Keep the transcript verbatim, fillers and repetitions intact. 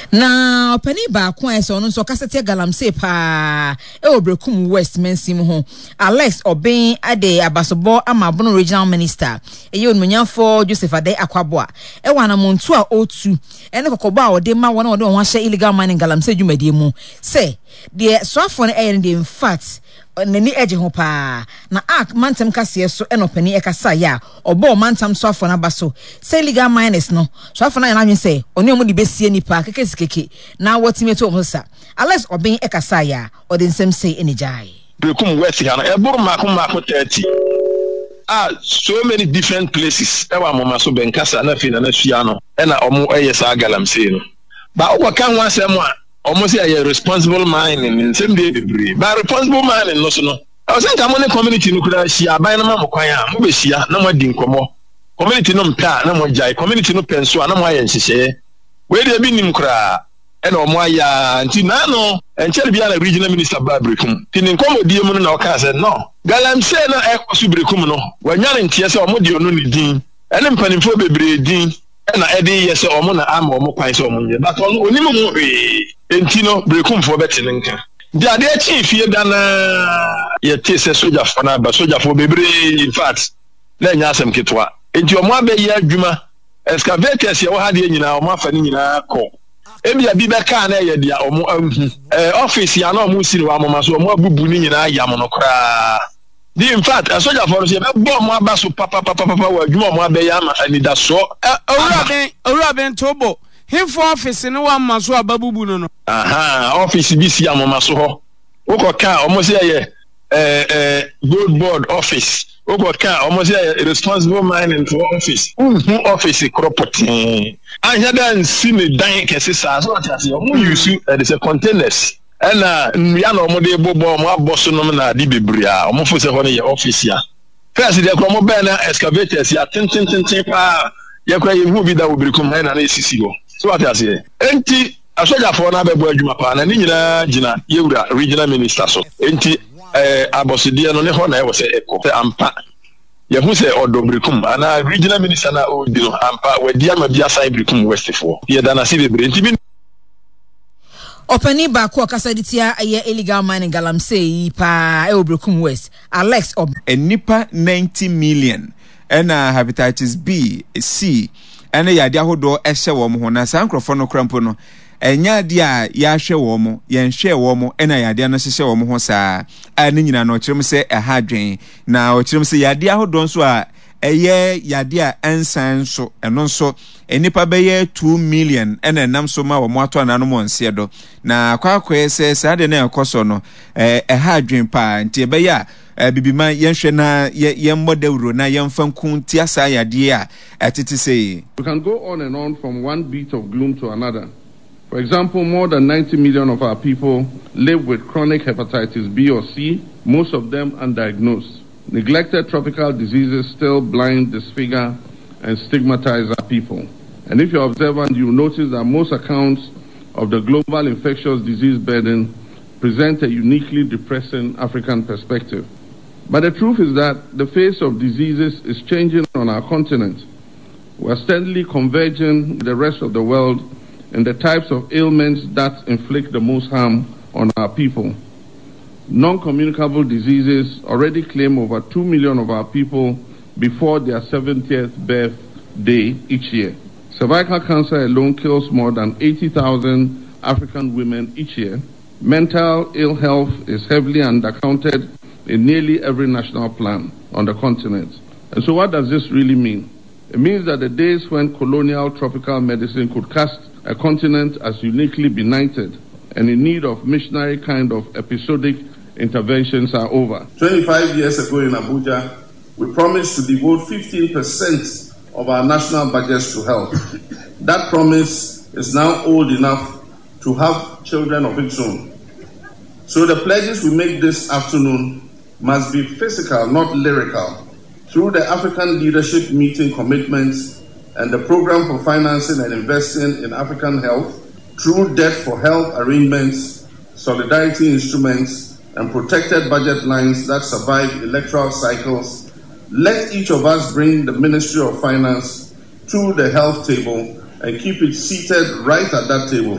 Na opani ba ko eso no so kasete galamsey pa e obrekum West Mensim ho Alex Obin ade abasobo amabono regional minister eye onmunyafo Joseph Ade Akwabo e wana montu a otu ene kokobo a ode ma wona ode won hye illegal mining galamsey dwumadie mu say de soafo no e in fact nani eje ho pa na ak mantem kase so enopani e kasa ya obo mantam so afo na baso say legal miners no so afo na ya na say oni omo di besie nipa keke sikeke na wotime to mo sa Alex Obin e kasa ya ode nsem say enijai Brekum West ya no e buru mako mako thirty ah so many different places e wa mama so benkasa na fi na na fia no e na omo eye sa galamsey no ba wo kan wa asem a almost a responsible mining in same day debris. But responsible mining no so no. I was saying come community no could share by na mo kwan a mo be share na mo din komo. Community no mpa na mo jai community no penso na mo aye nhihye. We dey bi nim kra e na mo aya nti na no enche bia na regional minister Babrekum. Ti nin komo die mu na o ka say no. Galamsey na e kwasu Brekum no. Wanya ne ntie say o mo di onu ni din. Ene mpanimfo bebre din. Na edi yese omo na ama omo kwan se omo nye but ono onimu mu e entino Brekum fo beti nka di ade achi fie da na ye tese soja fo na ba soja fo bebre in fact na nya asem ketwa enti omo abeyi adwuma excavators ye wo ha de nyina omo afa ni nyina ko ebia bi be ka na ye dia omo ahu eh office ya na omo siri wa mama so omo abubu ni nyina yam no kra di in fact a soja for se be bo mo aba so papa papa papa wa dwuma mo abe ya ma anida so owura ben owura ben tobo him for office ni wa ma so ababubu no no aha office bi si amama so ho wo ko ka omo se ye eh eh gold board office wo ko ka omo se ye responsible mining for office mhm office property anya dan si ne dan kese sa so ati ase omo use there is a containers ena ya na omo de bobo omo aboso no na di bebria omo fo se ho ne office ya first de ko omo be na excavators ya tin tin tin tin pa ye kwa ye hu bi da Brekum na na esisi go so ati ase enti asoja fo na bebo adwuma pa na ni nyina gina yewura regional minister so enti eh aboside no ne ho na e wo se eko se ampa ye hu se odo Brekum ana regional minister na o di no ampa we dia ma bia sai Brekum West fo ye da na si bebre enti bi opani ba ko kasaditia aye illegal mining galamsey pa e Brekum West Alex Ob enipa ninety million ena hepatitis B C ene yade ahodo ehye wo mo ho na sankrofo no krampo no enya de a ya hwe wo mo ye nhwe wo mo ena yade no hye wo mo ho saa ani nyina no kirem se eha dwen na o kirem se yade ahodo nso a eye yade a ensan so eno nso enipa beye two million ena nam so ma wo mo ato anano mo nse do na kwakwe se saa de na ekoso no eh eha dwen pa nti beye a bibima yenhwe na yemmodewro na yemfankun ti asa yade a atiti say we can go on and on from one beat of gloom to another. For example, more than ninety million of our people live with chronic hepatitis B or C, most of them undiagnosed. Neglected tropical diseases still blind, disfigure, and stigmatize our people. And if you're observant, you'll notice that most accounts of the global infectious disease burden present a uniquely depressing African perspective. But the truth is that the face of diseases is changing on our continent. We're steadily converging with the rest of the world in the types of ailments that inflict the most harm on our people. Non-communicable diseases already claim over two million of our people before their seventieth birthday each year. Cervical cancer alone kills more than eighty thousand African women each year. Mental ill health is heavily undercounted in nearly every national plan on the continent. And so what does this really mean? It means that the days when colonial tropical medicine could cast a continent as uniquely benighted and in need of missionary kind of episodic interventions are over. twenty-five years ago in Abuja, we promised to devote fifteen percent of our national budgets to health. That promise is now old enough to have children of its own. So the pledges we make this afternoon must be physical, not lyrical. Through the African Leadership Meeting commitments and the Program for Financing and Investing in African Health, through debt for health arrangements, solidarity instruments, and protected budget lines that survive electoral cycles, let each of us bring the Ministry of Finance to the health table and keep it seated right at that table.